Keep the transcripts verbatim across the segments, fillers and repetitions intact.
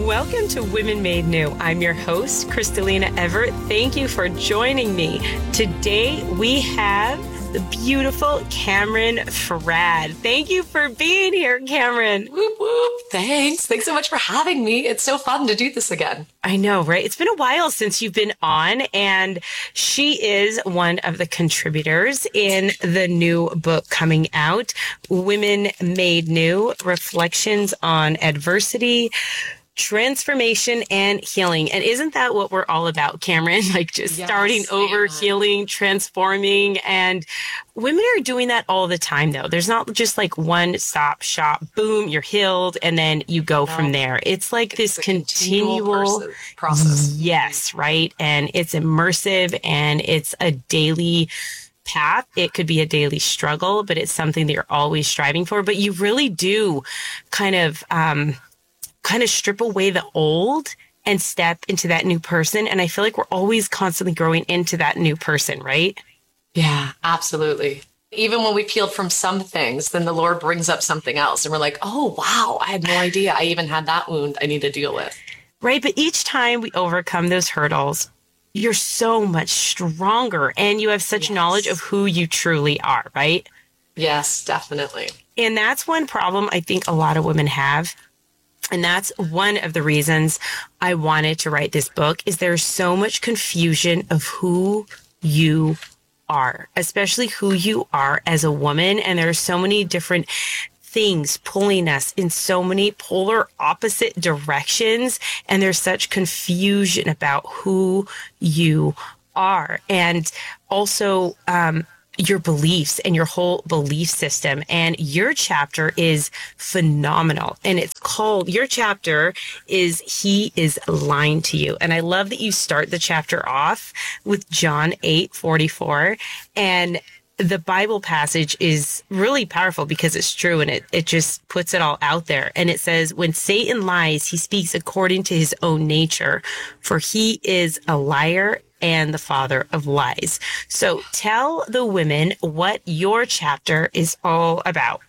Welcome to Women Made New. I'm your host, Kristalina Everett. Thank you for joining me. Today we have the beautiful Cameron Frad. Thank you for being here, Cameron. Whoop, whoop. Thanks. Thanks so much for having me. It's so fun to do this again. I know, right? It's been a while since you've been on, and she is one of the contributors in the new book coming out, Women Made New, Reflections on Adversity, Transformation and Healing. And isn't that what we're all about, Cameron? Like just yes, starting over, amen. Healing, transforming. And women are doing that all the time, though. There's not just like one stop shop, boom, you're healed, and then you go no. from there. It's like it's this continual process. Yes, right. And it's immersive and it's a daily path. It could be a daily struggle, but it's something that you're always striving for. But you really do kind of, um, kind of strip away the old and step into that new person. And I feel like we're always constantly growing into that new person, right? Yeah, absolutely. Even when we peeled from some things, then the Lord brings up something else. And we're like, oh, wow, I had no idea I even had that wound I need to deal with. Right. But each time we overcome those hurdles, you're so much stronger and you have such yes. knowledge of who you truly are, right? Yes, definitely. And that's one problem I think a lot of women have. And that's one of the reasons I wanted to write this book is there's so much confusion of who you are, especially who you are as a woman. And there are so many different things pulling us in so many polar opposite directions. And there's such confusion about who you are. And also, um, your beliefs and your whole belief system. And your chapter is phenomenal. And it's called, your chapter is He is Lying to You. And I love that you start the chapter off with John eight forty-four. And the Bible passage is really powerful because it's true and it, it just puts it all out there. And it says, when Satan lies, he speaks according to his own nature, for he is a liar and the father of lies. So tell the women what your chapter is all about.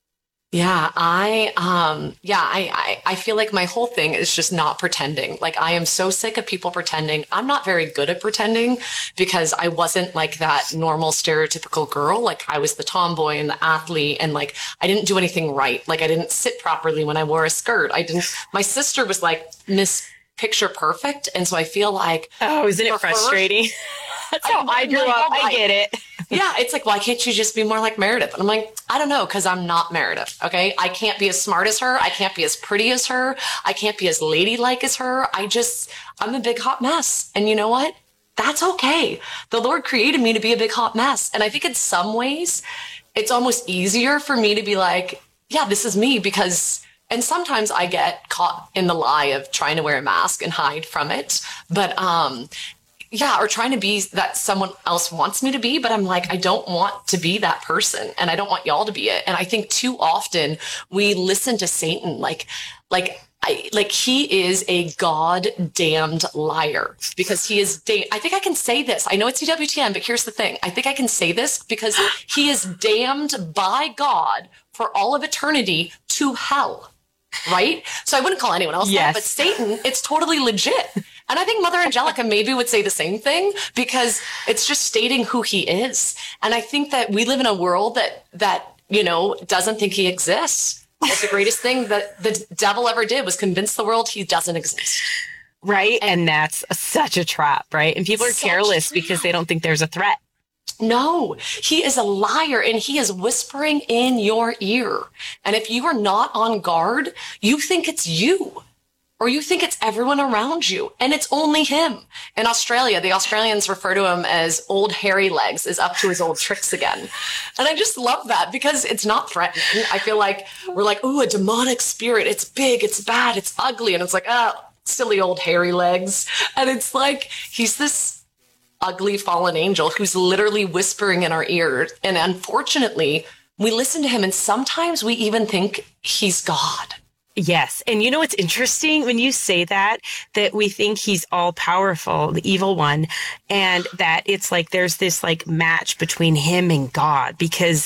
Yeah, I, um, yeah, I, I, I feel like my whole thing is just not pretending. Like I am so sick of people pretending. I'm not very good at pretending because I wasn't like that normal stereotypical girl. Like I was the tomboy and the athlete and like I didn't do anything right. Like I didn't sit properly when I wore a skirt. I didn't, my sister was like Miss Picture Perfect. And so I feel like, oh, isn't it frustrating? That's how I, I grew up. I get it. Yeah. It's like, why can't you just be more like Meredith? And I'm like, I don't know. Cause I'm not Meredith. Okay. I can't be as smart as her. I can't be as pretty as her. I can't be as ladylike as her. I just, I'm a big hot mess. And you know what? That's okay. The Lord created me to be a big hot mess. And I think in some ways it's almost easier for me to be like, yeah, this is me because and sometimes I get caught in the lie of trying to wear a mask and hide from it. But, um, yeah, or trying to be that someone else wants me to be. But I'm like, I don't want to be that person and I don't want y'all to be it. And I think too often we listen to Satan like, like, I, like he is a God damned liar because he is, da- I think I can say this. I know it's C W T N, but here's the thing. I think I can say this because he is damned by God for all of eternity to hell. Right? So I wouldn't call anyone else yes. that, but Satan, it's totally legit. And I think Mother Angelica maybe would say the same thing because it's just stating who he is. And I think that we live in a world that, that, you know, doesn't think he exists. That's the greatest thing that the devil ever did was convince the world he doesn't exist. Right. And, and that's such a trap, right? And people are careless because they don't think there's a threat. No, he is a liar and he is whispering in your ear. And if you are not on guard, you think it's you or you think it's everyone around you and it's only him. In Australia, the Australians refer to him as old hairy legs, is up to his old tricks again. And I just love that because it's not threatening. I feel like we're like, oh, a demonic spirit. It's big, it's bad, it's ugly. And it's like, oh, silly old hairy legs. And it's like, he's this ugly fallen angel who's literally whispering in our ears. And unfortunately, we listen to him and sometimes we even think he's God. Yes. And you know what's interesting when you say that, that we think he's all powerful, the evil one, and that it's like there's this like match between him and God because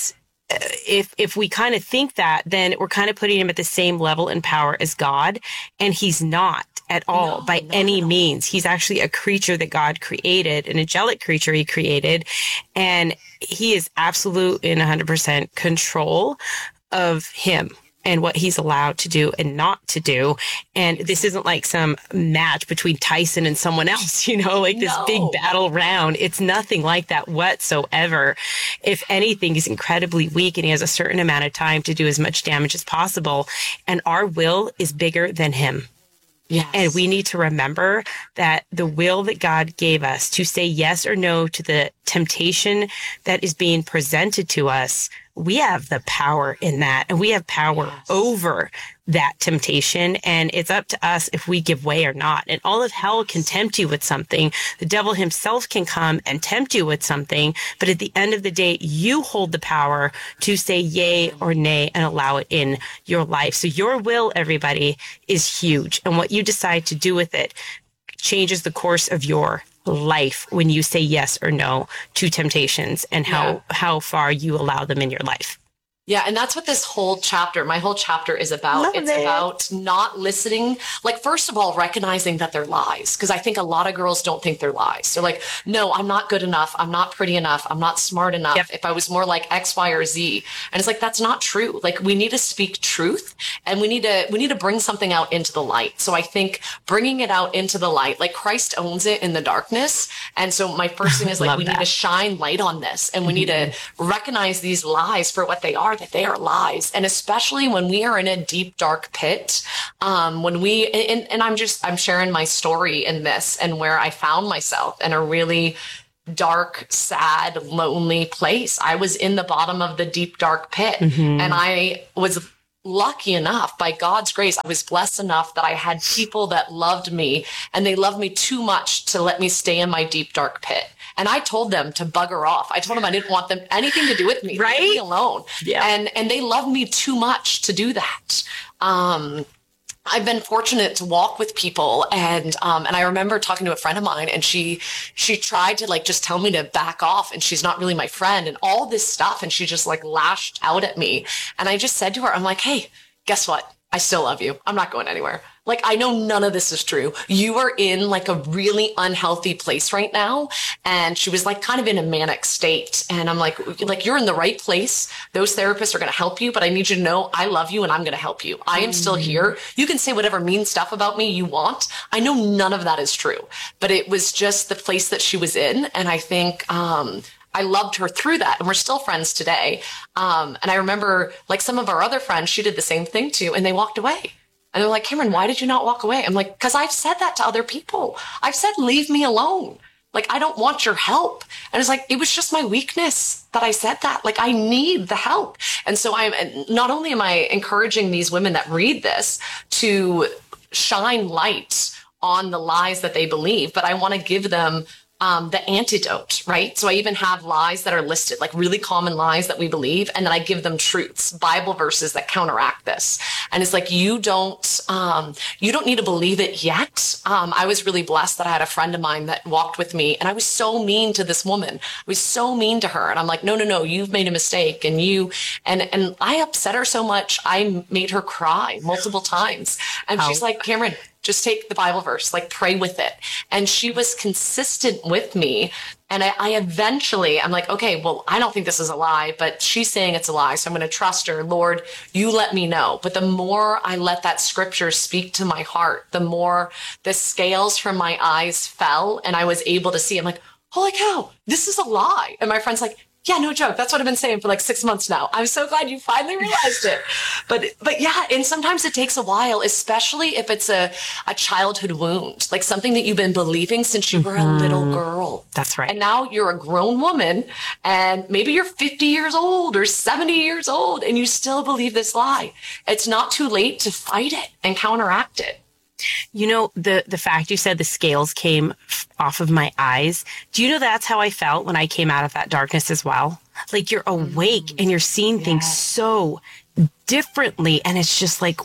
if if we kind of think that, then we're kind of putting him at the same level in power as God, and he's not at all No, by not any at all. means. He's actually a creature that God created, an angelic creature he created, and he is absolute in one hundred percent control of him and what he's allowed to do and not to do. And this isn't like some match between Tyson and someone else, you know, like this No. big battle round. It's nothing like that whatsoever. If anything, he's incredibly weak and he has a certain amount of time to do as much damage as possible. And our will is bigger than him. Yes. And we need to remember that the will that God gave us to say yes or no to the temptation that is being presented to us, we have the power in that, and we have power Yes. over that temptation. And it's up to us if we give way or not. And all of hell can tempt you with something. The devil himself can come and tempt you with something. But at the end of the day, you hold the power to say yay or nay and allow it in your life. So your will, everybody, is huge. And what you decide to do with it changes the course of your life when you say yes or no to temptations and how, Yeah. how far you allow them in your life. Yeah, and that's what this whole chapter, my whole chapter is about. Love it's it. about not listening. Like, first of all, recognizing that they're lies. Because I think a lot of girls don't think they're lies. They're like, no, I'm not good enough. I'm not pretty enough. I'm not smart enough. Yep. If I was more like X, Y, or Z. And it's like, that's not true. Like, we need to speak truth, and we need to, we need to bring something out into the light. So I think bringing it out into the light, like Christ owns it in the darkness. And so my first thing is like, Love we that. need to shine light on this, and we need to recognize these lies for what they are, that they are lies. And especially when we are in a deep, dark pit, um, when we, and, and I'm just, I'm sharing my story in this and where I found myself in a really dark, sad, lonely place. I was in the bottom of the deep, dark pit, and I was lucky enough, by God's grace, I was blessed enough that I had people that loved me, and they loved me too much to let me stay in my deep, dark pit. And I told them to bugger off. I told them I didn't want them anything to do with me. Right? Leave me alone. Yeah. And and they loved me too much to do that. Um, I've been fortunate to walk with people, and um, and I remember talking to a friend of mine, and she she tried to like just tell me to back off, and she's not really my friend, and all this stuff, and she just like lashed out at me, and I just said to her, I'm like, hey, guess what? I still love you. I'm not going anywhere. Like, I know none of this is true. You are in like a really unhealthy place right now. And she was like kind of in a manic state. And I'm like, like, you're in the right place. Those therapists are going to help you, but I need you to know I love you and I'm going to help you. I am still here. You can say whatever mean stuff about me you want. I know none of that is true, but it was just the place that she was in. And I think, um, I loved her through that, and we're still friends today. Um, and I remember like some of our other friends, she did the same thing too, and they walked away. And they're like, Cameron, why did you not walk away? I'm like, because I've said that to other people. I've said, leave me alone. Like, I don't want your help. And it's like, it was just my weakness that I said that. Like, I need the help. And so I'm not only am I encouraging these women that read this to shine light on the lies that they believe, but I want to give them Um, the antidote, right? So I even have lies that are listed, like really common lies that we believe, and then I give them truths, Bible verses that counteract this. And it's like, you don't, um, you don't need to believe it yet. Um, I was really blessed that I had a friend of mine that walked with me, and I was so mean to this woman. I was so mean to her, and I'm like, no, no, no, you've made a mistake, and you, and and I upset her so much, I made her cry multiple times, and she's like, Cameron, just take the Bible verse, like pray with it. And she was consistent with me. And I, I eventually, I'm like, okay, well, I don't think this is a lie, but she's saying it's a lie. So I'm going to trust her. Lord, you let me know. But the more I let that scripture speak to my heart, the more the scales from my eyes fell, and I was able to see, I'm like, holy cow, this is a lie. And my friend's like, yeah, no joke. That's what I've been saying for like six months now. I'm so glad you finally realized it. But, but yeah, and sometimes it takes a while, especially if it's a, a childhood wound, like something that you've been believing since you were a little girl. That's right. And now you're a grown woman, and maybe you're fifty years old or seventy years old, and you still believe this lie. It's not too late to fight it and counteract it. You know, the, the fact you said the scales came f- off of my eyes. Do you know that's how I felt when I came out of that darkness as well? Like, you're awake and you're seeing things so differently. And it's just like,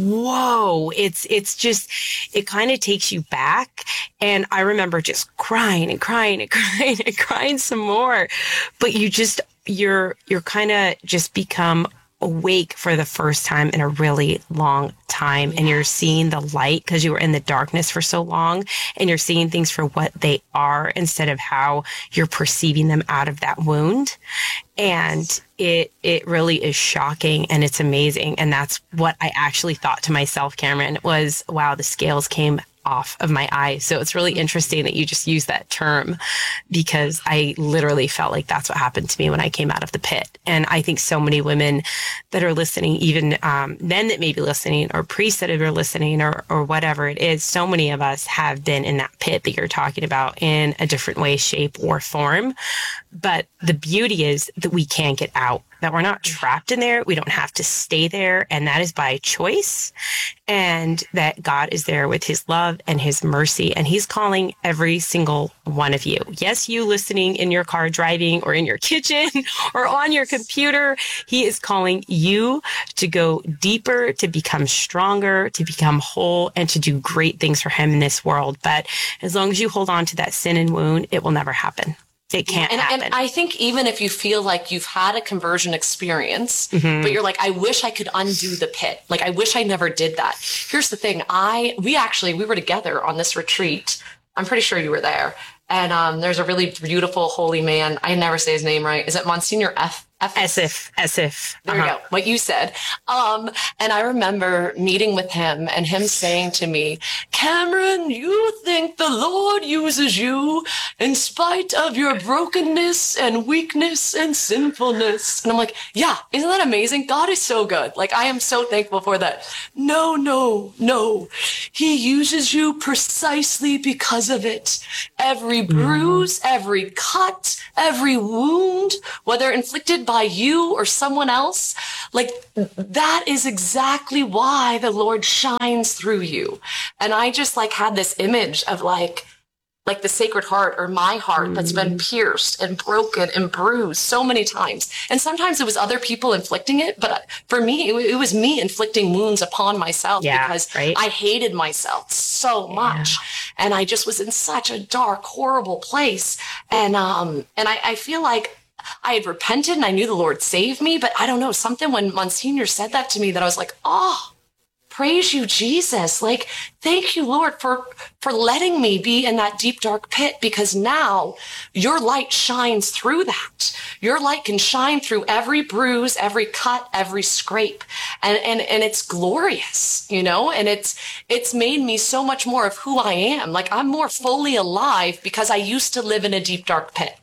whoa, it's, it's just, it kind of takes you back. And I remember just crying and crying and crying and crying some more, but you just you're you're kind of just become awake for the first time in a really long time, and you're seeing the light because you were in the darkness for so long, and you're seeing things for what they are instead of how you're perceiving them out of that wound. And it it really is shocking, and it's amazing. And that's what I actually thought to myself, Cameron, was, wow, the scales came off of my eyes. So it's really interesting that you just use that term, because I literally felt like that's what happened to me when I came out of the pit. And I think so many women that are listening, even um, men that may be listening, or priests that are listening, or, or whatever it is, so many of us have been in that pit that you're talking about in a different way, shape, or form. But the beauty is that we can get out, that we're not trapped in there. We don't have to stay there. And that is by choice. And that God is there with his love and his mercy. And he's calling every single one of you. Yes, you listening in your car driving, or in your kitchen, or on your computer. He is calling you to go deeper, to become stronger, to become whole, and to do great things for him in this world. But as long as you hold on to that sin and wound, it will never happen. It can't and, happen. and I think even if you feel like you've had a conversion experience, Mm-hmm. but you're like, I wish I could undo the pit. Like, I wish I never did that. Here's the thing. I, we actually, we were together on this retreat. I'm pretty sure you were there. And um, there's a really beautiful, holy man. I never say his name right. Is it Monsignor F? F- As if, as if. There you go. What you said. Um, and I remember meeting with him and him saying to me, Cameron, you think the Lord uses you in spite of your brokenness and weakness and sinfulness. And I'm like, yeah, isn't that amazing? God is so good. Like, I am so thankful for that. No, no, no. He uses you precisely because of it. Every bruise, every cut, every wound, whether inflicted by you or someone else, like, that is exactly why the Lord shines through you. And I just like had this image of like, like the Sacred Heart, or my heart that's been pierced and broken and bruised so many times. And sometimes it was other people inflicting it, but for me, it, it was me inflicting wounds upon myself, Yeah, because right? I hated myself so much. And I just was in such a dark, horrible place. And, um, and I, I feel like I had repented and I knew the Lord saved me, but I don't know, something when Monsignor said that to me, that I was like, oh, praise you, Jesus. Like, thank you, Lord, for, for letting me be in that deep, dark pit, because now your light shines through that. Your light can shine through every bruise, every cut, every scrape. And, and, and it's glorious, you know, and it's, it's made me so much more of who I am. Like, I'm more fully alive because I used to live in a deep, dark pit.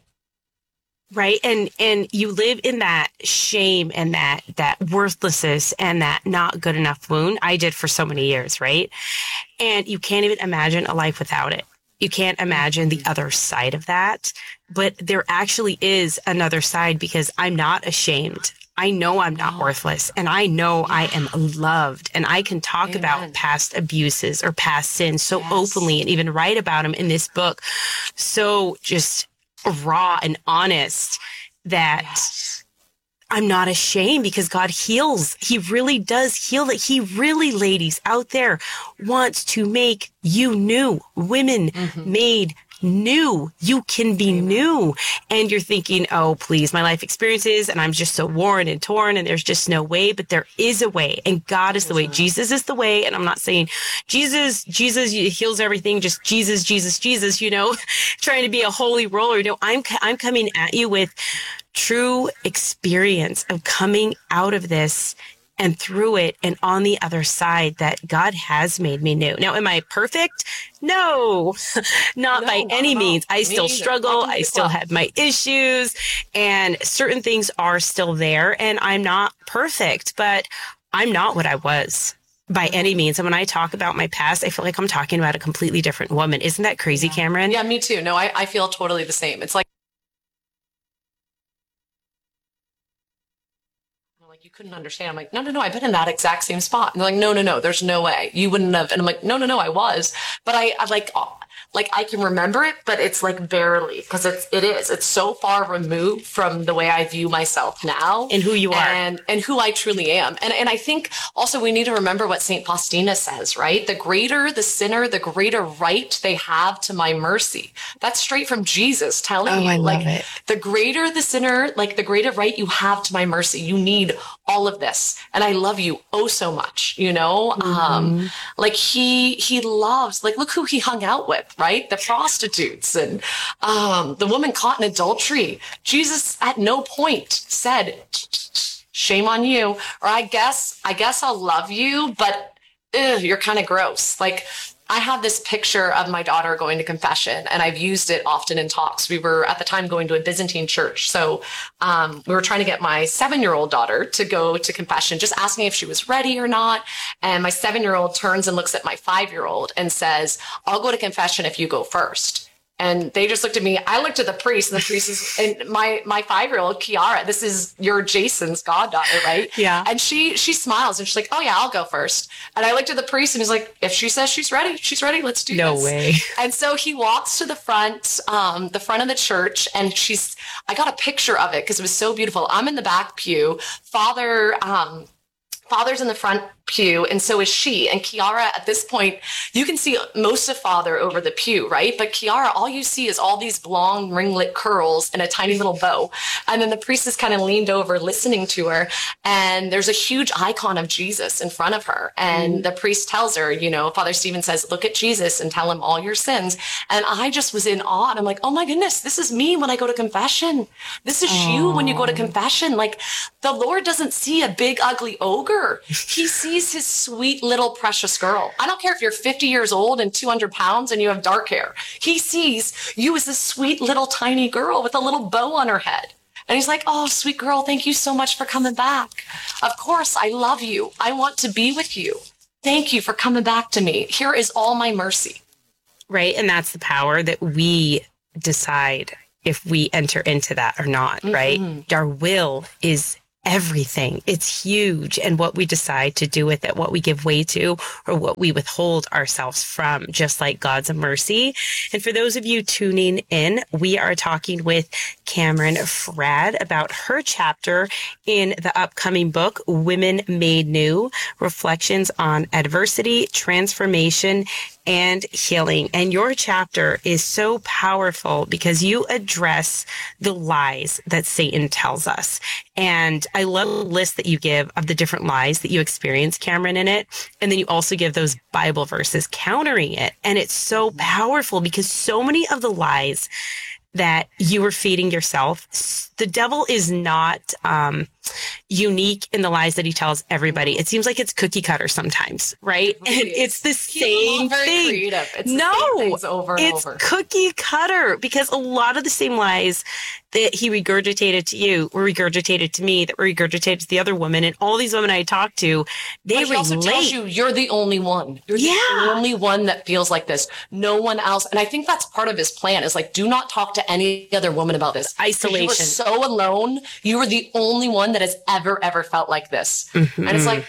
Right. And, and you live in that shame and that, that worthlessness and that not good enough wound. I did for so many years. Right. And you can't even imagine a life without it. You can't imagine the other side of that, but there actually is another side, because I'm not ashamed. I know I'm not worthless, and I know I am loved, and I can talk Amen. about past abuses or past sins so Yes. openly, and even write about them in this book. So just raw and honest that Yes. I'm not ashamed, because God heals. He really does heal. That He really, ladies out there, wants to make you new. Women Mm-hmm. made new. You can be Amen. new. And you're thinking, oh, please, my life experiences, and I'm just so worn and torn, and there's just no way. But there is a way, and God is the way. Jesus is the way. And I'm not saying Jesus, Jesus heals everything. Just Jesus, Jesus, Jesus, you know, trying to be a holy roller. No, I'm, I'm coming at you with true experience of coming out of this and through it and on the other side, that God has made me new. Now, am I perfect? No, not No, by not any at all. means. I Me still either. struggle. Welcome to I the still club. have my issues, and certain things are still there, and I'm not perfect, but I'm not what I was by any means. And when I talk about my past, I feel like I'm talking about a completely different woman. Isn't that crazy, Cameron? Yeah, me too. No, I, I feel totally the same. It's like, like, you couldn't understand. I'm like, no, no, no, I've been in that exact same spot. And they're like, no, no, no, there's no way. You wouldn't have. And I'm like, no, no, no, I was. But I, I like, like I can remember it, but it's like barely, because it's it is. It's so far removed from the way I view myself now And who you are. and and who I truly am. And and I think also we need to remember what Saint Faustina says, right? The greater the sinner, the greater right they have to my mercy. That's straight from Jesus telling Oh, you. I love like it. the greater the sinner, like the greater right you have to my mercy. You need all of this. And I love you oh so much, you know? Mm-hmm. Um, like he he loves, like look who he hung out with, right? The prostitutes and um the woman caught in adultery. Jesus at no point said, shame on you, or I guess, I guess I'll love you, but ugh, you're kind of gross. Like I have this picture of my daughter going to confession, and I've used it often in talks. We were at the time going to a Byzantine church. So um, we were trying to get my seven-year-old daughter to go to confession, just asking if she was ready or not. And my seven-year-old turns and looks at my five-year-old and says, I'll go to confession if you go first. And they just looked at me. I looked at the priest, and the priest is, and my my five-year-old Kiara, this is your Jason's goddaughter, right? Yeah. And she she smiles and she's like, oh yeah, I'll go first. And I looked at the priest and he's like, if she says she's ready, she's ready. Let's do No this. way. And so he walks to the front, um, the front of the church, and she's. I got a picture of it because it was so beautiful. I'm in the back pew. Father. Um, Father's in the front pew, and so is she. And Kiara, at this point, you can see most of Father over the pew, right? But Kiara, all you see is all these long ringlet curls and a tiny little bow. And then the priest is kind of leaned over listening to her, and there's a huge icon of Jesus in front of her. And mm-hmm. the priest tells her, you know, Father Stephen says, look at Jesus and tell him all your sins. And I just was in awe. And I'm like, oh my goodness, this is me when I go to confession. This is Aww. You when you go to confession. Like the Lord doesn't see a big, ugly ogre. He sees his sweet little precious girl. I don't care if you're fifty years old and two hundred pounds and you have dark hair. He sees you as this sweet little tiny girl with a little bow on her head. And he's like, oh, sweet girl, thank you so much for coming back. Of course, I love you. I want to be with you. Thank you for coming back to me. Here is all my mercy. Right. And that's the power that we decide if we enter into that or not, mm-hmm. right? Our will is everything. It's huge. And what we decide to do with it, what we give way to, or what we withhold ourselves from, just like God's mercy. And for those of you tuning in, we are talking with Cameron Fradd about her chapter in the upcoming book, Women Made New, Reflections on Adversity, Transformation, and Healing. And your chapter is so powerful because you address the lies that Satan tells us. And I love the list that you give of the different lies that you experience, Cameron, in it. And then you also give those Bible verses countering it. And it's so powerful because so many of the lies that you were feeding yourself, the devil is not um, unique in the lies that he tells everybody. It seems like it's cookie cutter sometimes, right? Really and it's the same very thing. Creative. It's no, the same things over and it's over. Cookie cutter because a lot of the same lies that he regurgitated to you were regurgitated to me, that were regurgitated to the other woman, and all these women I talked to, they but he relate. also tells you you're the only one. You're yeah. the only one that feels like this. No one else. And I think that's part of his plan is like, do not talk to any other woman about this. Isolation. You were so alone. You were the only one that has ever, ever felt like this. Mm-hmm. And it's like,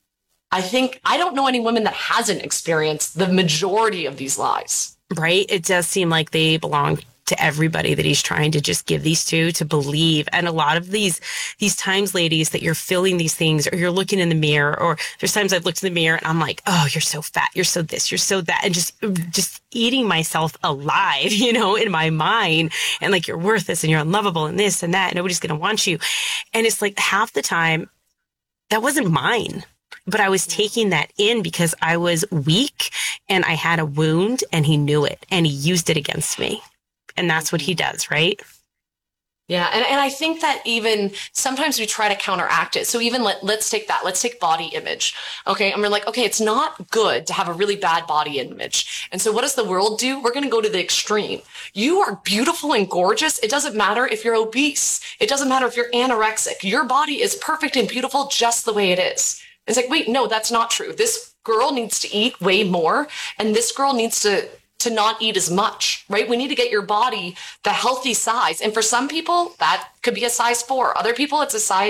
I think, I don't know any woman that hasn't experienced the majority of these lies. Right? It does seem like they belong to everybody that he's trying to just give these to, to believe. And a lot of these, these times, ladies, that you're feeling these things, or you're looking in the mirror, or there's times I've looked in the mirror and I'm like, oh, you're so fat. You're so this, you're so that. And just, just eating myself alive, you know, in my mind. And like, you're worthless and you're unlovable and this and that. And nobody's going to want you. And it's like half the time that wasn't mine. But I was taking that in because I was weak and I had a wound and he knew it and he used it against me. And that's what he does, right? Yeah. And, and I think that even sometimes we try to counteract it. So even let, let's take that. Let's take body image. Okay. And we're like, okay, it's not good to have a really bad body image. And so what does the world do? We're going to go to the extreme. You are beautiful and gorgeous. It doesn't matter if you're obese. It doesn't matter if you're anorexic. Your body is perfect and beautiful just the way it is. It's like, wait, no, that's not true. This girl needs to eat way more. And this girl needs to to not eat as much, right? We need to get your body the healthy size. And for some people, that could be a size four. Other people, it's a size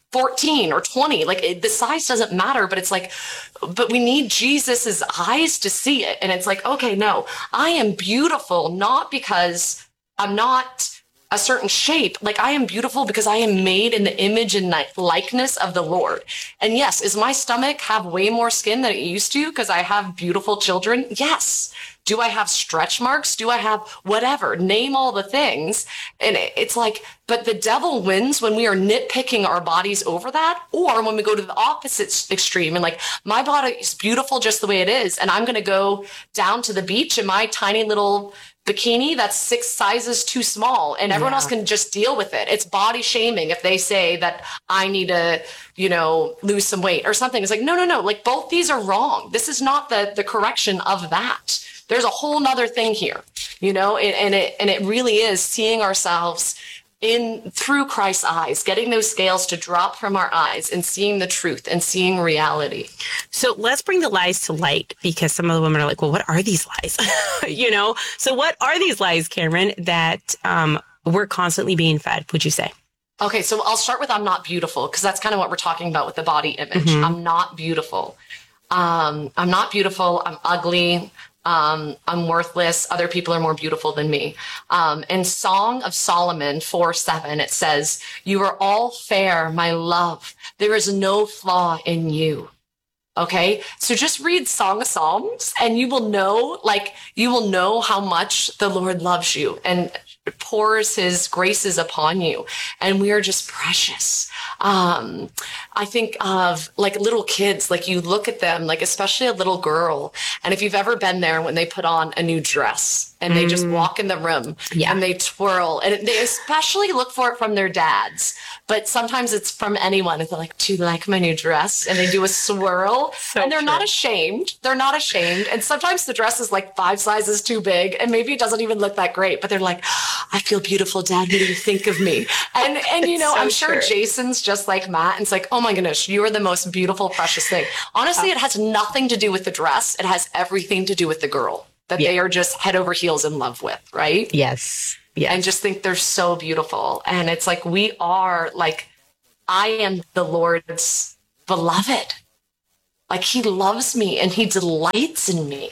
fourteen or twenty. Like it, the size doesn't matter, but it's like, but we need Jesus's eyes to see it. And it's like, okay, no, I am beautiful, not because I'm not a certain shape. Like I am beautiful because I am made in the image and likeness of the Lord. And yes, is my stomach have way more skin than it used to because I have beautiful children? Yes. Do I have stretch marks? Do I have whatever? Name all the things. And it's like, but the devil wins when we are nitpicking our bodies over that, or when we go to the opposite extreme and like, my body is beautiful just the way it is. And I'm going to go down to the beach in my tiny little bikini that's six sizes too small, and everyone yeah. else can just deal with it. It's body shaming if they say that I need to, you know, lose some weight or something. It's like, no, no, no. Like both these are wrong. This is not the, the correction of that. There's a whole nother thing here, you know, and, and it, and it really is seeing ourselves in through Christ's eyes, getting those scales to drop from our eyes and seeing the truth and seeing reality. So let's bring the lies to light, because some of the women are like, well, what are these lies? you know, so what are these lies, Cameron, that um, we're constantly being fed, would you say? Okay, so I'll start with I'm not beautiful, because that's kind of what we're talking about with the body image. Mm-hmm. I'm not beautiful. Um, I'm not beautiful. I'm ugly. Um, I'm worthless. Other people are more beautiful than me. Um, in Song of Solomon four seven, it says, you are all fair, my love. There is no flaw in you. Okay. So just read Song of Psalms and you will know, like, you will know how much the Lord loves you and pours his graces upon you. And we are just precious. Um, I think of like little kids, like you look at them, like especially a little girl. And if you've ever been there when they put on a new dress and they mm. just walk in the room yeah. and they twirl, and they especially look for it from their dads, but sometimes it's from anyone. And they're like, do you like my new dress? And they do a swirl so and they're true. not ashamed. They're not ashamed. And sometimes the dress is like five sizes too big and maybe it doesn't even look that great, but they're like, I feel beautiful, Dad. What do you think of me? And, and you know, so I'm sure true. Jason's just like Matt. And it's like, oh my goodness, you are the most beautiful, precious thing. Honestly, it has nothing to do with the dress. It has everything to do with the girl that yeah. they are just head over heels in love with, right? Yes. Yes. And just think they're so beautiful. And it's like, we are like, I am the Lord's beloved. Like he loves me and he delights in me.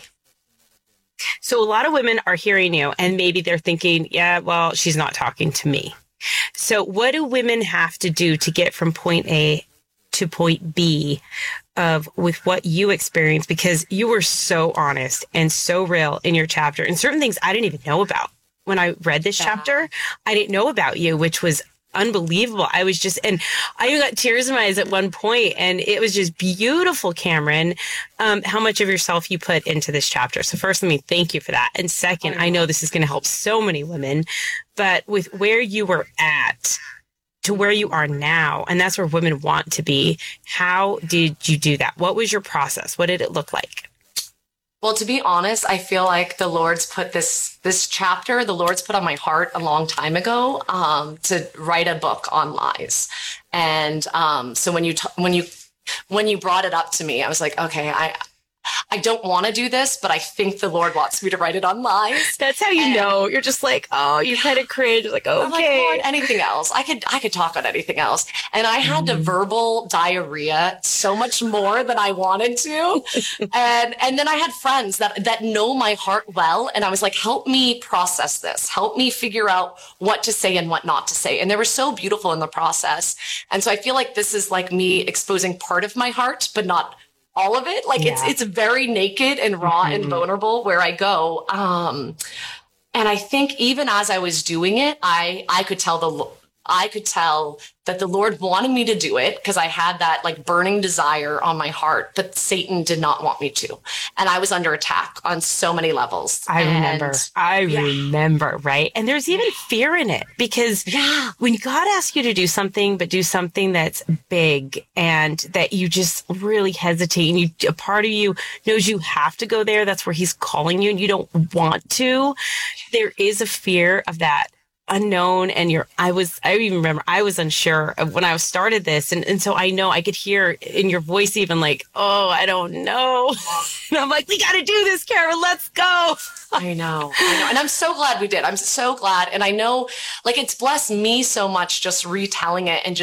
So a lot of women are hearing you and maybe they're thinking, yeah, well, she's not talking to me. So what do women have to do to get from point A to point B of with what you experienced? Because you were so honest and so real in your chapter, and certain things I didn't even know about. When I read this yeah. chapter, I didn't know about you, which was unbelievable. I was just, and I got tears in my eyes at one point, and it was just beautiful, Cameron, um, how much of yourself you put into this chapter. So first, let me thank you for that. And second, I know this is going to help so many women, but with where you were at to where you are now, and that's where women want to be, how did you do that? What was your process? What did it look like? Well, to be honest, I feel like the Lord's put this this chapter, the Lord's put on my heart a long time ago um, to write a book on lies. And um, so when you t- when you when you brought it up to me, I was like, okay, I I don't want to do this, but I think the Lord wants me to write it on lies. That's how you and, know. You're just like, oh, you kind of cringe. Like, okay. I'm like, Lord, anything else? I could, I could talk on anything else. And I had mm. to verbal diarrhea so much more than I wanted to. and, and then I had friends that, that know my heart well. And I was like, help me process this. Help me figure out what to say and what not to say. And they were so beautiful in the process. And so I feel like this is like me exposing part of my heart, but not all of it. Like yeah. it's, it's very naked and raw mm-hmm. and vulnerable where I go. Um, and I think even as I was doing it, I, I could tell the, I could tell that the Lord wanted me to do it because I had that like burning desire on my heart, but Satan did not want me to. And I was under attack on so many levels. I and, remember. I yeah. remember, right? And there's even fear in it because yeah. when God asks you to do something, but do something that's big and that you just really hesitate and you, a part of you knows you have to go there. That's where he's calling you and you don't want to. There is a fear of that unknown. And you're, I was, I even remember I was unsure of when I started this. And, and so I know I could hear in your voice, even like, oh, I don't know. And I'm like, we got to do this, Kara, let's go. I know, I know. And I'm so glad we did. I'm so glad. And I know like it's blessed me so much just retelling it and just,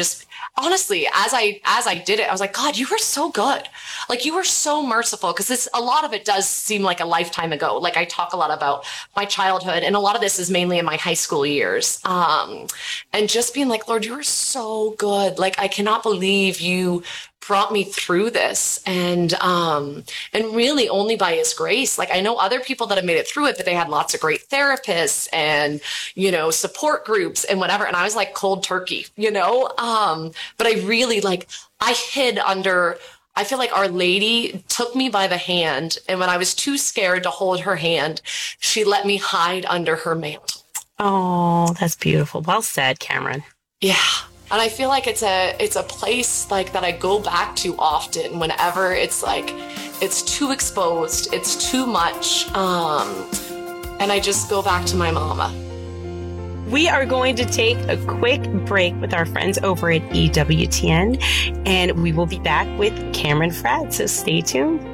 honestly, as I as I did it, I was like, God, you were so good. Like you were so merciful, because this a lot of it does seem like a lifetime ago. Like I talk a lot about my childhood, and a lot of this is mainly in my high school years. Um, and just being like, Lord, you were so good. Like I cannot believe you brought me through this, and um and really only by his grace. Like I know other people that have made it through it, but they had lots of great therapists and, you know, support groups and whatever, and I was like cold turkey, you know. Um but I really, like, I hid under, I feel like Our Lady took me by the hand, and when I was too scared to hold her hand, she let me hide under her mantle. Oh, that's beautiful. Well said, Cameron. Yeah. And I feel like it's a it's a place like that I go back to often whenever it's like it's too exposed, it's too much, um, and I just go back to my mama. We are going to take a quick break with our friends over at E W T N, and we will be back with Cameron Fradd, so stay tuned.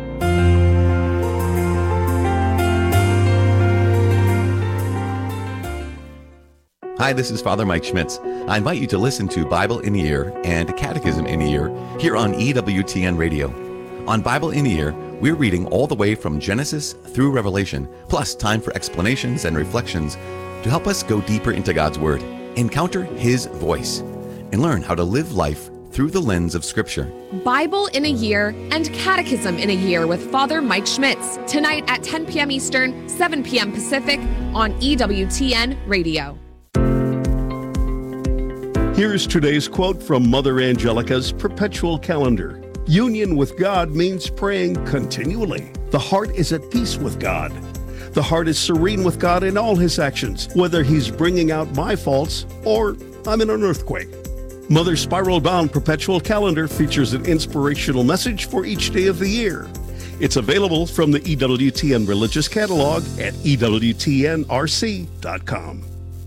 Hi, this is Father Mike Schmitz. I invite you to listen to Bible in a Year and Catechism in a Year here on E W T N Radio. On Bible in a Year, we're reading all the way from Genesis through Revelation, plus time for explanations and reflections to help us go deeper into God's Word, encounter His voice, and learn how to live life through the lens of Scripture. Bible in a Year and Catechism in a Year with Father Mike Schmitz, tonight at ten p.m. Eastern, seven p.m. Pacific on E W T N Radio. Here's today's quote from Mother Angelica's Perpetual Calendar. Union with God means praying continually. The heart is at peace with God. The heart is serene with God in all his actions, whether he's bringing out my faults or I'm in an earthquake. Mother's spiral-bound Perpetual Calendar features an inspirational message for each day of the year. It's available from the E W T N Religious Catalog at E W T N R C dot com.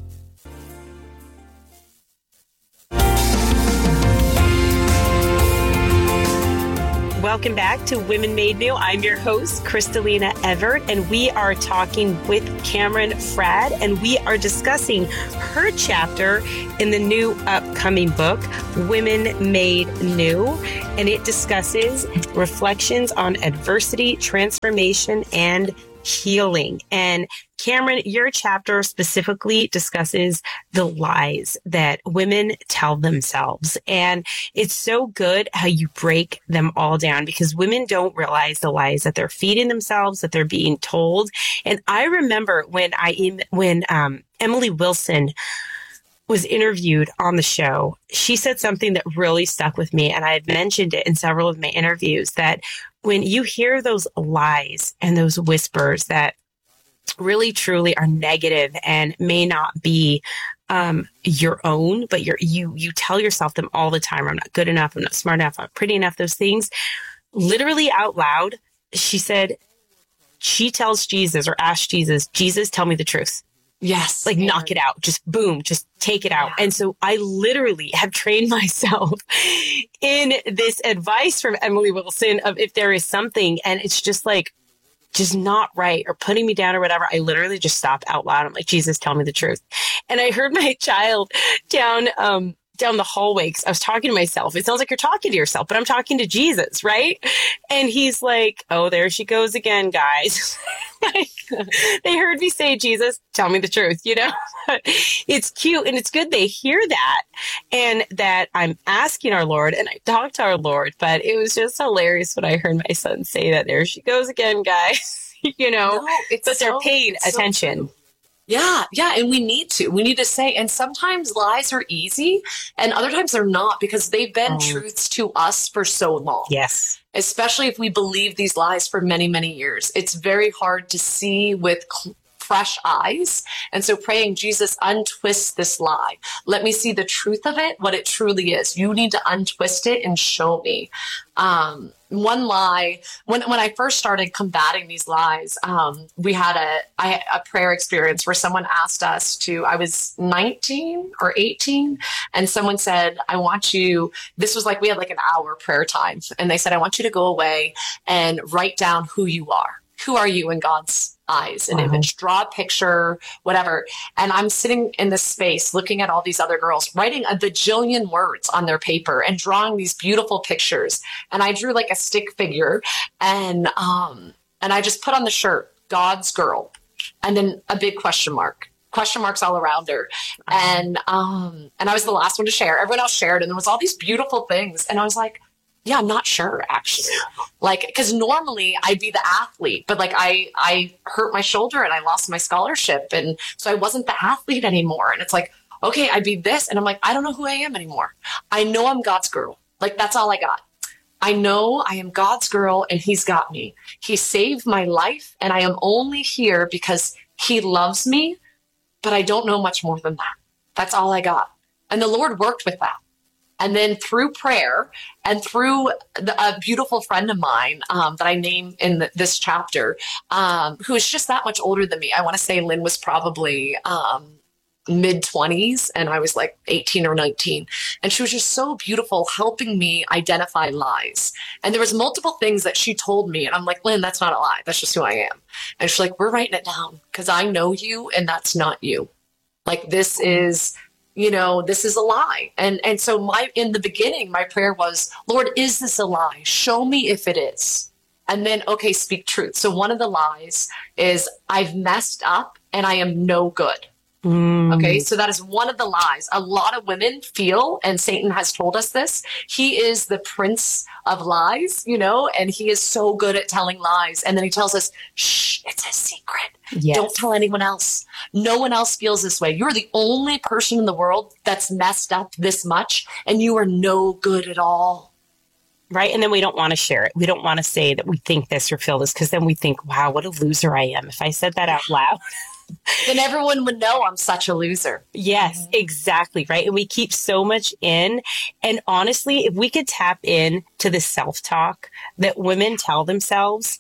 Welcome back to Women Made New. I'm your host, Kristalina Everett, and we are talking with Cameron Fradd, and we are discussing her chapter in the new upcoming book, Women Made New, and it discusses reflections on adversity, transformation, and healing. And Cameron, your chapter specifically discusses the lies that women tell themselves. And it's so good how you break them all down, because women don't realize the lies that they're feeding themselves, that they're being told. And I remember when I, when, um, Emily Wilson was interviewed on the show, she said something that really stuck with me. And I had mentioned it in several of my interviews, that when you hear those lies and those whispers that really truly are negative and may not be um, your own, but you're, you you tell yourself them all the time. I'm not good enough. I'm not smart enough. I'm not pretty enough. Those things, literally out loud, she said, she tells Jesus or asks Jesus, Jesus, tell me the truth. Yes. Like, knock it out. Just boom, just take it out. Yeah. And so I literally have trained myself in this advice from Emily Wilson of if there is something and it's just like, just not right or putting me down or whatever, I literally just stop out loud. I'm like, Jesus, tell me the truth. And I heard my child down, um, down the hallway, because I was talking to myself. It sounds like you're talking to yourself, but I'm talking to Jesus, right? And he's like, oh, there she goes again, guys. Like, they heard me say, Jesus, tell me the truth, you know? It's cute and it's good they hear that, and that I'm asking our Lord and I talk to our Lord, but it was just hilarious when I heard my son say that, there she goes again, guys, you know, no, it's but they're so, paying attention. So Yeah, yeah, and we need to. We need to say, and sometimes lies are easy, and other times they're not, because they've been Oh. truths to us for so long. Yes. Especially if we believe these lies for many, many years. It's very hard to see with cl- fresh eyes. And so praying, Jesus, untwist this lie. Let me see the truth of it, what it truly is. You need to untwist it and show me. Um, one lie, when, when I first started combating these lies, um, we had a, I, a prayer experience where someone asked us to, I was nineteen or eighteen, and someone said, I want you, this was like, we had like an hour prayer time. And they said, I want you to go away and write down who you are. Who are you in God's eyes, an Uh-huh. image, draw a picture, whatever. And I'm sitting in this space looking at all these other girls writing a bajillion words on their paper and drawing these beautiful pictures. And I drew like a stick figure, and um and I just put on the shirt, God's girl, and then a big question mark. Question marks all around her. And um and I was the last one to share. Everyone else shared, and there was all these beautiful things. And I was like, yeah, I'm not sure actually. Like, because normally I'd be the athlete, but like I I hurt my shoulder and I lost my scholarship, and so I wasn't the athlete anymore. And it's like, okay, I'd be this, and I'm like, I don't know who I am anymore. I know I'm God's girl. Like, that's all I got. I know I am God's girl, and He's got me. He saved my life, and I am only here because He loves me, but I don't know much more than that. That's all I got. And the Lord worked with that. And then through prayer and through the, a beautiful friend of mine um, that I name in the, this chapter, um, who is just that much older than me. I want to say Lynn was probably um, mid twenties, and I was like eighteen or nineteen. And she was just so beautiful, helping me identify lies. And there was multiple things that she told me, and I'm like, Lynn, that's not a lie. That's just who I am. And she's like, we're writing it down because I know you, and that's not you. Like, this is... you know, this is a lie. And and so my in the beginning, my prayer was, Lord, is this a lie? Show me if it is. And then, okay, speak truth. So one of the lies is I've messed up and I am no good. Mm. Okay, so that is one of the lies. A lot of women feel, and Satan has told us this, he is the prince of lies, you know, and he is so good at telling lies. And then he tells us, shh, it's a secret. Yes. Don't tell anyone else. No one else feels this way. You're the only person in the world that's messed up this much, and you are no good at all. Right. And then we don't want to share it. We don't want to say that we think this or feel this, because then we think, wow, what a loser I am. If I said that out loud. Then everyone would know I'm such a loser. Yes, exactly. Right. And we keep so much in. And honestly, if we could tap in to the self-talk that women tell themselves,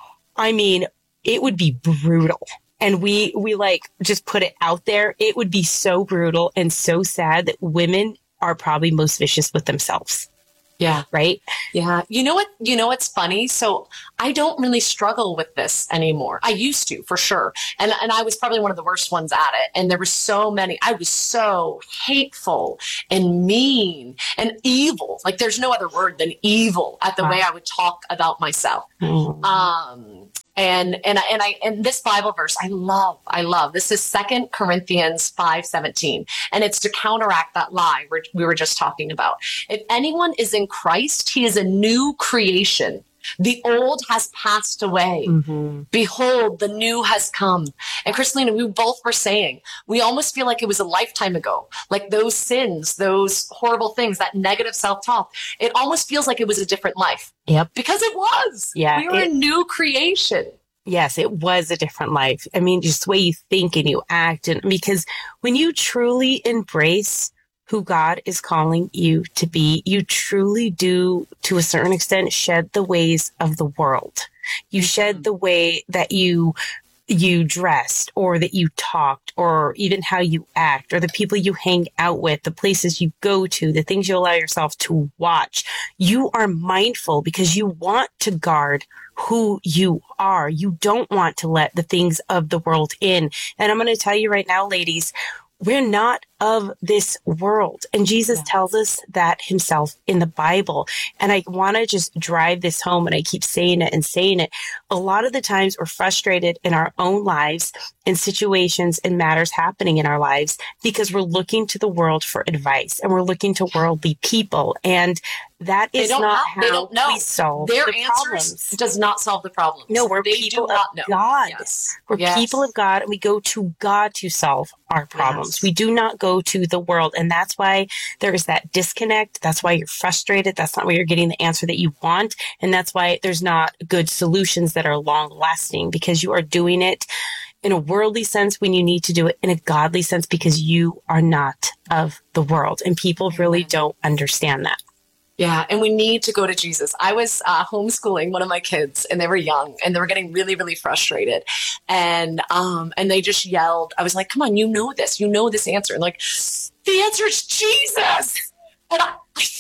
I mean, it would be brutal. And we, we like just put it out there. It would be so brutal and so sad that women are probably most vicious with themselves. Yeah. Right. Yeah. You know what? You know what's funny? So I don't really struggle with this anymore. I used to, for sure. And and I was probably one of the worst ones at it. And there were so many. I was so hateful and mean and evil. Like, there's no other word than evil at the way I would talk about myself. Mm. Um And and I, and I and this Bible verse I love I love this is Second Corinthians five seventeen, and it's to counteract that lie we we were just talking about. If anyone is in Christ, he is a new creation. The old has passed away. Mm-hmm. Behold, the new has come. And Christina, we both were saying, we almost feel like it was a lifetime ago. Like those sins, those horrible things, that negative self-talk, it almost feels like it was a different life. Yep. Because it was. Yeah, We were it- a new creation. Yes, it was a different life. I mean, just the way you think and you act. And because when you truly embrace who God is calling you to be, you truly do, to a certain extent, shed the ways of the world. You shed the way that you you dressed, or that you talked, or even how you act, or the people you hang out with, the places you go to, the things you allow yourself to watch. You are mindful because you want to guard who you are. You don't want to let the things of the world in. And I'm going to tell you right now, ladies, we're not of this world. And Jesus tells us that himself in the Bible. And I want to just drive this home, and I keep saying it and saying it. A lot of the times we're frustrated in our own lives, in situations and matters happening in our lives, because we're looking to the world for advice, and we're looking to worldly people. And that They is don't not have- they how don't know. we solve Their the answers problems. does not solve the problems. No, we're They people do of not know. God. Yes. We're Yes. people of God, and we go to God to solve our problems. Yes. We do not go to the world. And that's why there is that disconnect. That's why you're frustrated. That's not why you're getting the answer that you want. And that's why there's not good solutions that are long lasting, because you are doing it in a worldly sense when you need to do it in a godly sense, because you are not of the world. And people really don't understand that. Yeah, and we need to go to Jesus. I was uh, homeschooling one of my kids, and they were young, and they were getting really, really frustrated. And um, and they just yelled. I was like, come on, you know this. You know this answer. And like, the answer is Jesus. And I,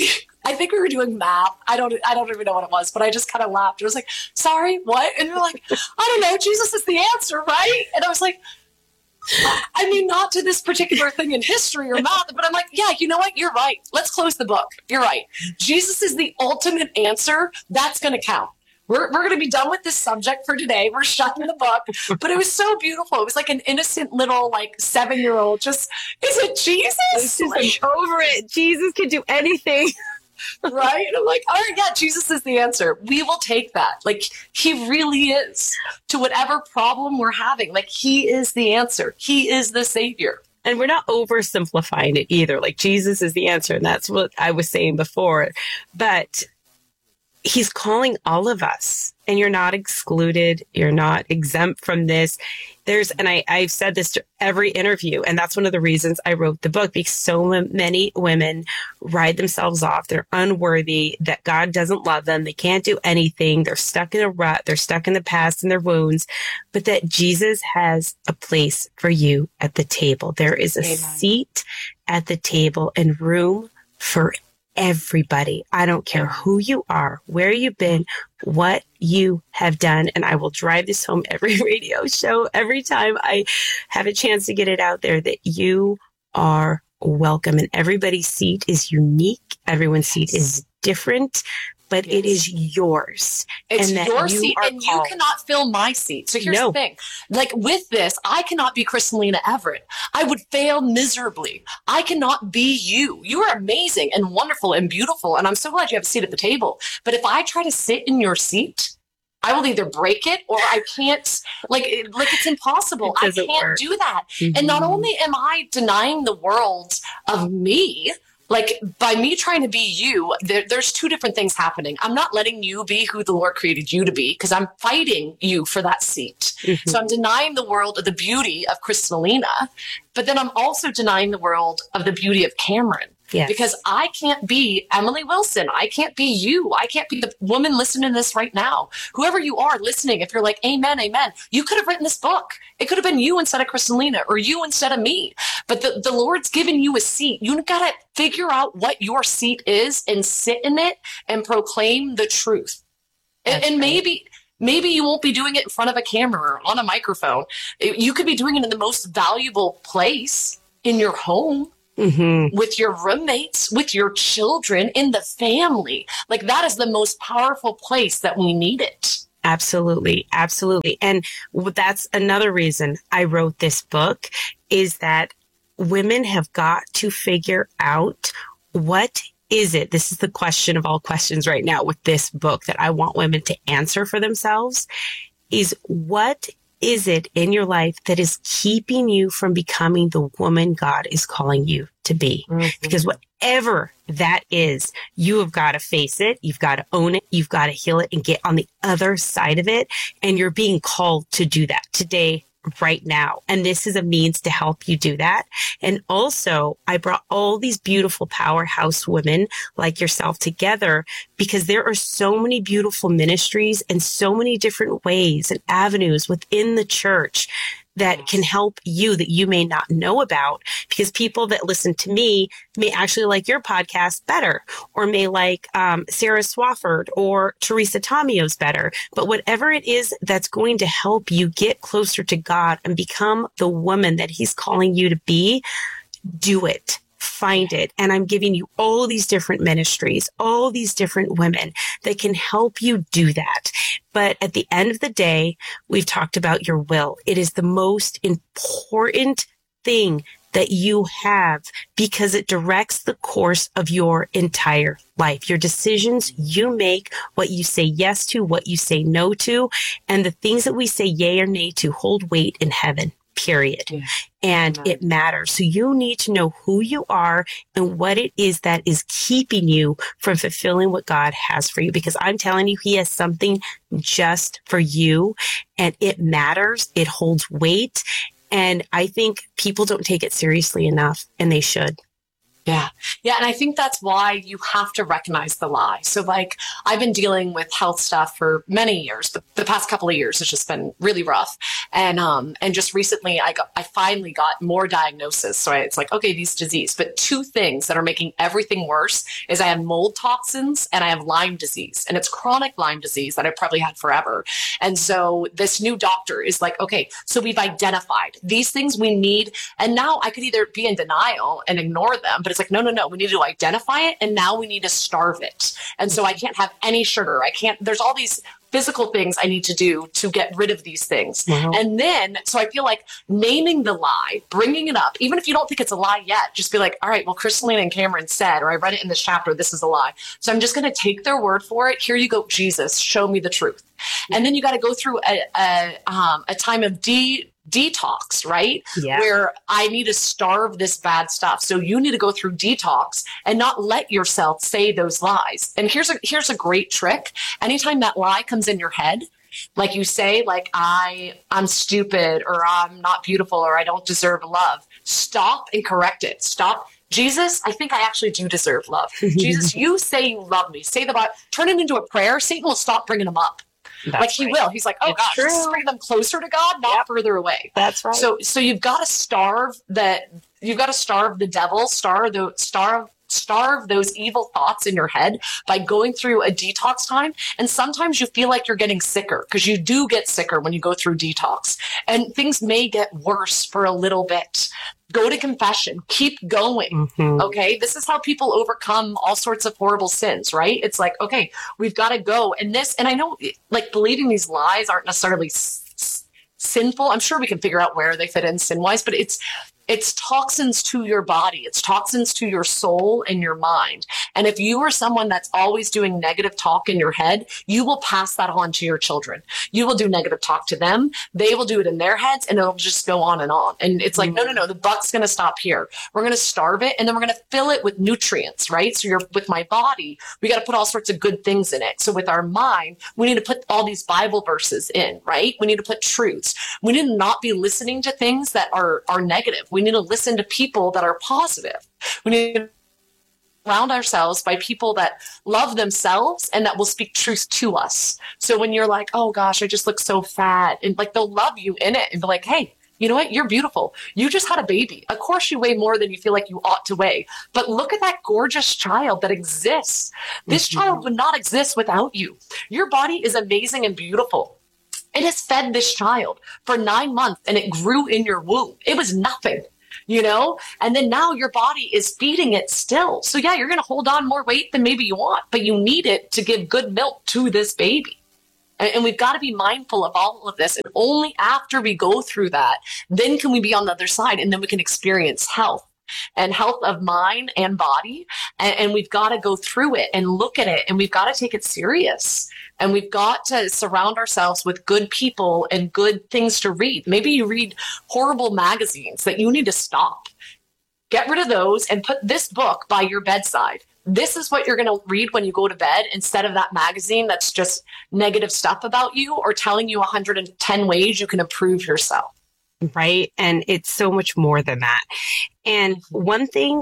I think we were doing math. I don't, I don't even know what it was, but I just kind of laughed. It was like, sorry, what? And you're like, I don't know. Jesus is the answer, right? And I was like, I mean, not to this particular thing in history or math, but I'm like, yeah, you know what? You're right. Let's close the book. You're right. Jesus is the ultimate answer. That's going to count. We're, we're going to be done with this subject for today. We're shutting the book. But it was so beautiful. It was like an innocent little, like, seven-year-old just, is it Jesus? Like, over it. Jesus can do anything. Right? And I'm like, all right, yeah, Jesus is the answer. We will take that. Like, he really is to whatever problem we're having. Like, he is the answer. He is the savior. And we're not oversimplifying it either. Like, Jesus is the answer. And that's what I was saying before. But he's calling all of us, and you're not excluded. You're not exempt from this. There's, and I, I've said this to every interview, and that's one of the reasons I wrote the book, because so many women write themselves off. They're unworthy, that God doesn't love them. They can't do anything. They're stuck in a rut. They're stuck in the past and their wounds, but that Jesus has a place for you at the table. There is a Amen. Seat at the table and room for everybody. I don't care who you are, where you've been, what you have done. And I will drive this home every radio show, every time I have a chance to get it out there, that you are welcome. And everybody's seat is unique. Everyone's seat is different, but Yes. it is yours. It's and that your you seat, are and you called. cannot fill my seat. So here's No. the thing. Like, with this, I cannot be Kristalina Everett. I would fail miserably. I cannot be you. You are amazing and wonderful and beautiful, and I'm so glad you have a seat at the table. But if I try to sit in your seat, I will either break it or I can't, like, it, like it's impossible. It I doesn't can't work. do that. Mhm. And not only am I denying the world of me, like, by me trying to be you, there, there's two different things happening. I'm not letting you be who the Lord created you to be, because I'm fighting you for that seat. Mhm. So I'm denying the world of the beauty of Kristalina, but then I'm also denying the world of the beauty of Cameron. Yes. Because I can't be Emily Wilson. I can't be you. I can't be the woman listening to this right now. Whoever you are listening, if you're like, amen, amen, you could have written this book. It could have been you instead of Kristalina, or you instead of me. But the, the Lord's given you a seat. You got to figure out what your seat is and sit in it and proclaim the truth. And, That's and right. maybe... Maybe you won't be doing it in front of a camera or on a microphone. You could be doing it in the most valuable place, in your home, Mhm. with your roommates, with your children, in the family. Like, that is the most powerful place that we need it. Absolutely. Absolutely. And w- that's another reason I wrote this book, is that women have got to figure out, what is it? This is the question of all questions right now with this book that I want women to answer for themselves, is what is it in your life that is keeping you from becoming the woman God is calling you to be? Because whatever that is, you have got to face it. You've got to own it. You've got to heal it and get on the other side of it. And you're being called to do that today, right now. And this is a means to help you do that. And also, I brought all these beautiful powerhouse women like yourself together, because there are so many beautiful ministries and so many different ways and avenues within the church that can help you that you may not know about, because people that listen to me may actually like your podcast better, or may like um, Sarah Swafford or Teresa Tomio's better. But whatever it is that's going to help you get closer to God and become the woman that he's calling you to be, do it. Find it. And I'm giving you all these different ministries, all these different women that can help you do that. But at the end of the day, we've talked about your will. It is the most important thing that you have, because it directs the course of your entire life. Your decisions you make, what you say yes to, what you say no to, and the things that we say yay or nay to hold weight in heaven. Period. Yeah. And Amen. it matters. So you need to know who you are and what it is that is keeping you from fulfilling what God has for you. Because I'm telling you, he has something just for you, and it matters. It holds weight. And I think people don't take it seriously enough, and they should. Yeah. Yeah. And I think that's why you have to recognize the lie. So like I've been dealing with health stuff for many years, but the past couple of years, it's just been really rough. And, um, and just recently I got, I finally got more diagnosis. So I, it's like, okay, these disease, but two things that are making everything worse is I have mold toxins and I have Lyme disease, and it's chronic Lyme disease that I've probably had forever. And so this new doctor is like, okay, so we've identified these things we need. And now I could either be in denial and ignore them, but it's like, no, no, no, we need to identify it. And now we need to starve it. And so I can't have any sugar. I can't, there's all these physical things I need to do to get rid of these things. Wow. And then, so I feel like naming the lie, bringing it up, even if you don't think it's a lie yet, just be like, all right, well, Crystalline and Cameron said, or I read it in this chapter, this is a lie. So I'm just going to take their word for it. Here you go, Jesus, show me the truth. And then you got to go through a, a, um, a time of de detox, right? Yeah. Where I need to starve this bad stuff. So you need to go through detox and not let yourself say those lies. And here's a, here's a great trick. Anytime that lie comes in your head, like you say, like I, I'm stupid, or I'm not beautiful, or I don't deserve love, stop and correct it. Stop. Jesus, I think I actually do deserve love. Jesus, you say you love me. Say the Bible, turn it into a prayer. Satan will stop bringing them up. That's like he right. will. He's like, oh It's gosh, true. just bring them closer to God, not Yep. further away. That's right. So, so you've got to starve that. You've got to starve the devil, starve the starve, starve those evil thoughts in your head by going through a detox time. And sometimes you feel like you're getting sicker, because you do get sicker when you go through detox, and things may get worse for a little bit. Go to confession, keep going. Mm-hmm. Okay. This is how people overcome all sorts of horrible sins, right? It's like, okay, we've got to go. And this, and I know like believing these lies aren't necessarily s- s- sinful. I'm sure we can figure out where they fit in sin wise, but it's, it's toxins to your body. It's toxins to your soul and your mind. And if you are someone that's always doing negative talk in your head, you will pass that on to your children. You will do negative talk to them. They will do it in their heads, and it'll just go on and on. And it's like, mm-hmm. no, no, no, the buck's going to stop here. We're going to starve it, and then we're going to fill it with nutrients, right? So you're with my body, we got to put all sorts of good things in it. So with our mind, we need to put all these Bible verses in, right? We need to put truths. We need to not be listening to things that are, are negative. We need to listen to people that are positive. We need to surround ourselves by people that love themselves and that will speak truth to us. So when you're like, oh gosh, I just look so fat, and like they'll love you in it and be like, hey, you know what? You're beautiful. You just had a baby. Of course you weigh more than you feel like you ought to weigh. But look at that gorgeous child that exists. This mm-hmm. child would not exist without you. Your body is amazing and beautiful. It has fed this child for nine months and it grew in your womb. It was nothing, you know? And then now your body is feeding it still. So yeah, you're going to hold on more weight than maybe you want, but you need it to give good milk to this baby. And, and we've got to be mindful of all of this. And only after we go through that, then can we be on the other side, and then we can experience health. And health of mind and body. And, and we've got to go through it and look at it, and we've got to take it serious. And we've got to surround ourselves with good people and good things to read. Maybe you read horrible magazines that you need to stop. Get rid of those and put this book by your bedside. This is what you're going to read when you go to bed, instead of that magazine that's just negative stuff about you or telling you one hundred ten ways you can improve yourself. Right. And it's so much more than that. And one thing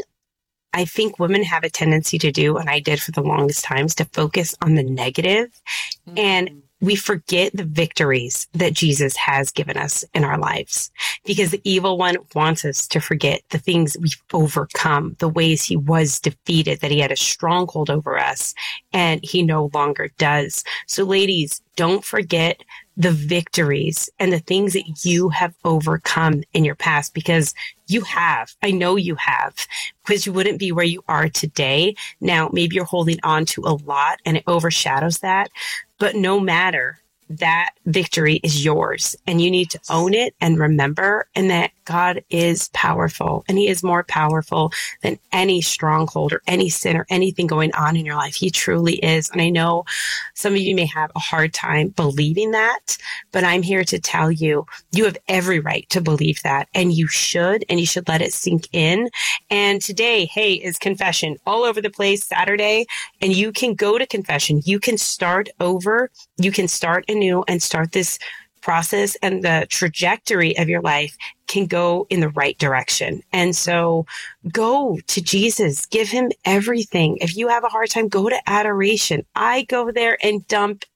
I think women have a tendency to do, and I did for the longest time, is to focus on the negative. Mm-hmm. And we forget the victories that Jesus has given us in our lives, because the evil one wants us to forget the things we've overcome, the ways he was defeated, that he had a stronghold over us, and he no longer does. So ladies, don't forget the victories and the things that you have overcome in your past, because you have. I know you have, because you wouldn't be where you are today. Now, maybe you're holding on to a lot and it overshadows that, but no matter, that victory is yours, and you need to own it and remember, and that God is powerful, and he is more powerful than any stronghold or any sin or anything going on in your life. He truly is. And I know some of you may have a hard time believing that, but I'm here to tell you, you have every right to believe that, and you should, and you should let it sink in. And today, hey, is confession all over the place, Saturday, and you can go to confession. You can start over. You can start anew and start this process, and the trajectory of your life can go in the right direction. And so go to Jesus, give him everything. If you have a hard time, go to adoration. I go there and dump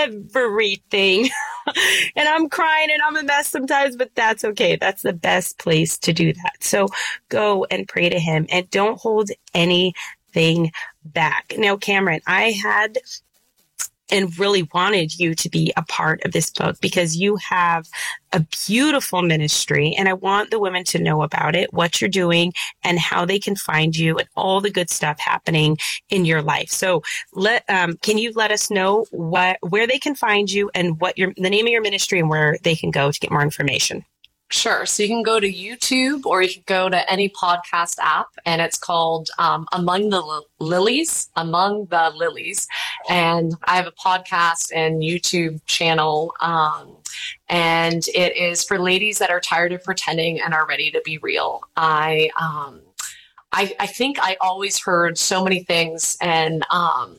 everything and I'm crying and I'm a mess sometimes, but that's okay. That's the best place to do that. So go and pray to him and don't hold anything back. Now, Cameron, I had and really wanted you to be a part of this book because you have a beautiful ministry and I want the women to know about it, what you're doing and how they can find you and all the good stuff happening in your life. So let, um, can you let us know what, where they can find you and what your, the name of your ministry and where they can go to get more information? Sure. So you can go to YouTube or you can go to any podcast app and it's called um, Among the L- Lilies, Among the Lilies. And I have a podcast and YouTube channel. Um, and it is for ladies that are tired of pretending and are ready to be real. I, um, I, I think I always heard so many things and, um,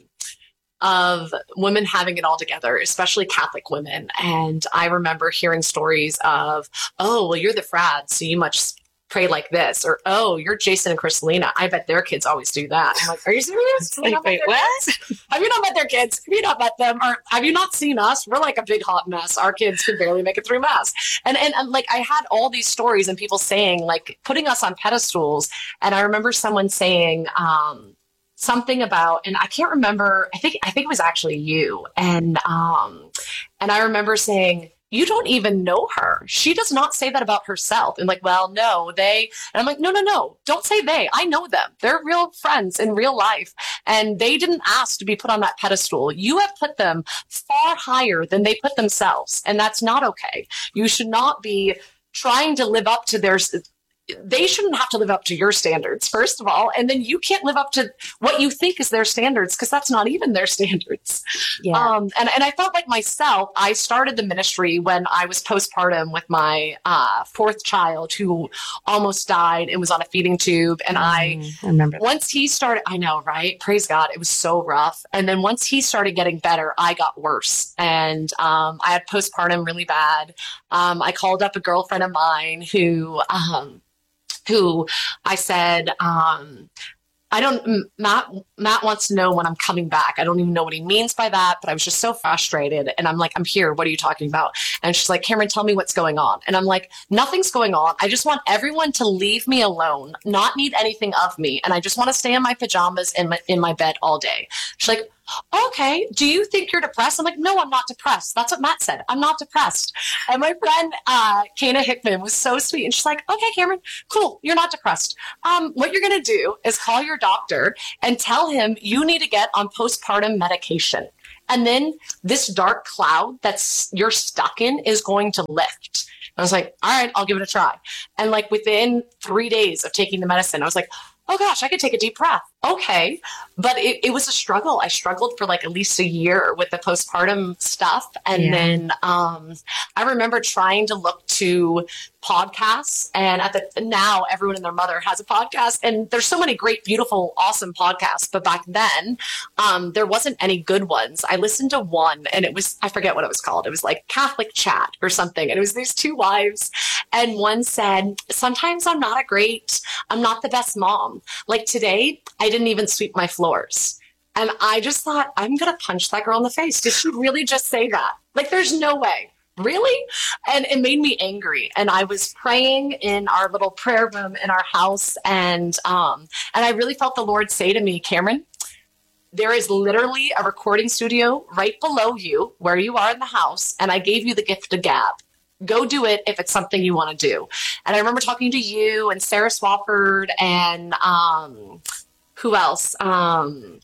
of women having it all together, especially Catholic women. And I remember hearing stories of, oh, well, you're the frad, so you must pray like this. Or, oh, you're Jason and Kristalina. I bet their kids always do that. I'm like, are you serious? Have you not met Wait, their what? kids? Have you not met their kids? Have you not met them? Or have you not seen us? We're like a big hot mess. Our kids can barely make it through mass. And, and, and like, I had all these stories and people saying, like, putting us on pedestals. And I remember someone saying, um, something about, and I can't remember, I think, I think it was actually you. And, um, and I remember saying, you don't even know her. She does not say that about herself. And like, well, no, they, and I'm like, no, no, no, don't say they. I know them. They're real friends in real life. And they didn't ask to be put on that pedestal. You have put them far higher than they put themselves. And that's not okay. You should not be trying to live up to their, they shouldn't have to live up to your standards, first of all. And then you can't live up to what you think is their standards because that's not even their standards. Yeah. Um, and, and I felt like myself, I started the ministry when I was postpartum with my uh, fourth child who almost died and was on a feeding tube. And I, I remember that. once he started, I know, right? Praise God. It was so rough. And then once he started getting better, I got worse. And um, I had postpartum really bad. Um, I called up a girlfriend of mine who, um, who I said, um, I don't, Matt, Matt wants to know when I'm coming back. I don't even know what he means by that, but I was just so frustrated. And I'm like, I'm here. What are you talking about? And she's like, Cameron, tell me what's going on. And I'm like, nothing's going on. I just want everyone to leave me alone, not need anything of me. And I just want to stay in my pajamas in my, in my bed all day. She's like, okay, do you think you're depressed? I'm like, no, I'm not depressed. That's what Matt said. I'm not depressed. And my friend, uh, Kana Hickman was so sweet. And she's like, okay, Cameron, cool. You're not depressed. Um, what you're going to do is call your doctor and tell him you need to get on postpartum medication. And then this dark cloud that's you're stuck in is going to lift. I was like, all right, I'll give it a try. And like within three days of taking the medicine, I was like, oh gosh, I could take a deep breath. Okay. But it, it was a struggle. I struggled for like at least a year with the postpartum stuff. And Yeah. then um, I remember trying to look to podcasts. And at the now everyone and their mother has a podcast. And there's so many great, beautiful, awesome podcasts. But back then, um, there wasn't any good ones. I listened to one and it was, I forget what it was called. It was like Catholic Chat or something. And it was these two wives. And one said, sometimes I'm not a great, I'm not the best mom. Like today, I didn't even sweep my floors. And I just thought, I'm going to punch that girl in the face. Did she really just say that? Like, there's no way. Really? And it made me angry. And I was praying in our little prayer room in our house. And, um, and I really felt the Lord say to me, Cameron, there is literally a recording studio right below you where you are in the house. And I gave you the gift of gab. Go do it if it's something you want to do. And I remember talking to you and Sarah Swafford and um, who else? Um,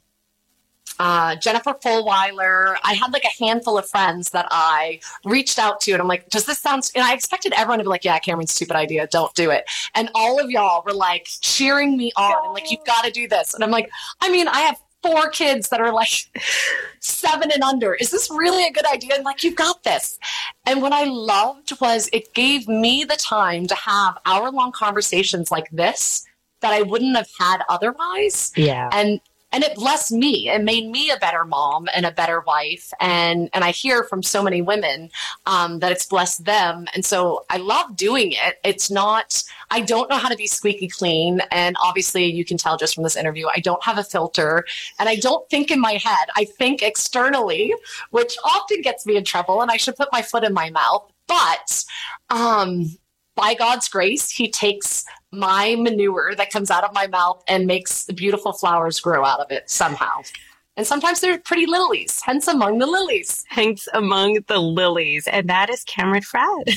uh, Jennifer Fulweiler. I had like a handful of friends that I reached out to and I'm like, does this sound, and I expected everyone to be like, yeah, Cameron, stupid idea. Don't do it. And all of y'all were like cheering me on and like, you've got to do this. And I'm like, I mean, I have four kids that are like seven and under. Is this really a good idea? And like, you've got this. And what I loved was it gave me the time to have hour long conversations like this that I wouldn't have had otherwise. Yeah. And and it blessed me. It made me a better mom and a better wife. And, and I hear from so many women um, that it's blessed them. And so I love doing it. It's not, I don't know how to be squeaky clean. And obviously you can tell just from this interview, I don't have a filter and I don't think in my head. I think externally, which often gets me in trouble, and I should put my foot in my mouth. But um, by God's grace, he takes my manure that comes out of my mouth and makes beautiful flowers grow out of it somehow. And sometimes they're pretty lilies, hence among the lilies. Hence among the lilies. And that is Cameron Fradd.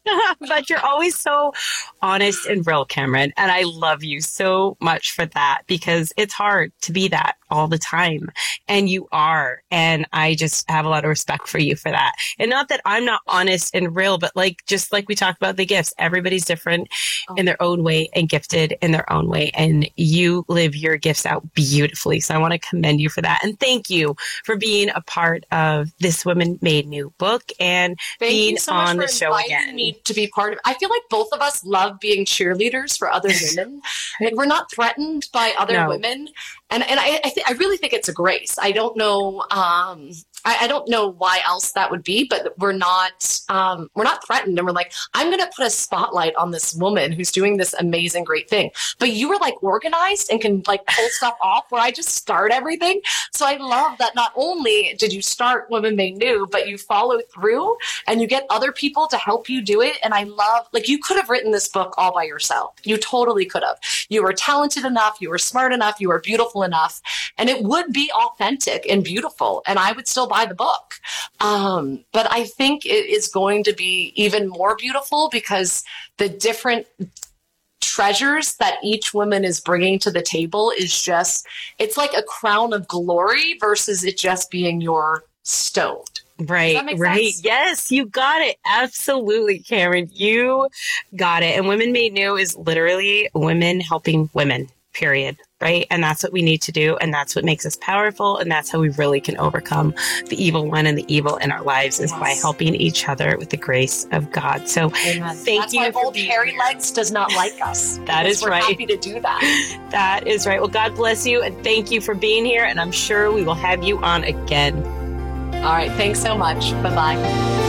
But you're always so honest and real, Cameron. And I love you so much for that, because it's hard to be that all the time. And you are. And I just have a lot of respect for you for that. And not that I'm not honest and real, but like, just like we talked about the gifts, everybody's different in their own way and gifted in their own way. And you live your gifts out beautifully. So I want to commend you for that. And thank you for being a part of this Women Made New book and Thank being you so much on for the show inviting again. me to be part of it. I feel like both of us love being cheerleaders for other women. Like, we're not threatened by other No. women. And and I I, th- I really think it's a grace. I don't know um I, I don't know why else that would be, but we're not um we're not threatened, and we're like, I'm gonna put a spotlight on this woman who's doing this amazing, great thing. But you were like organized and can like pull stuff off where I just start everything. So I love that not only did you start Women Made New, but you follow through and you get other people to help you do it. And I love, like, you could have written this book all by yourself. You totally could have. You were talented enough, you were smart enough, you were beautiful enough, and it would be authentic and beautiful, and I would still buy the book. Um, but I think it is going to be even more beautiful because the different treasures that each woman is bringing to the table is just, it's like a crown of glory versus it just being your stone. Right, make right. sense? Yes, you got it. Absolutely, Cameron. You got it. And Women Made New is literally women helping women, period. Right. And that's what we need to do. And that's what makes us powerful. And that's how we really can overcome the evil one and the evil in our lives, is by helping each other with the grace of God. So Amen. thank That's you. why for old being hairy here. legs does not like us. That Because is we're right. happy to do that. That is right. Well, God bless you. And thank you for being here. And I'm sure we will have you on again. All right. Thanks so much. Bye-bye.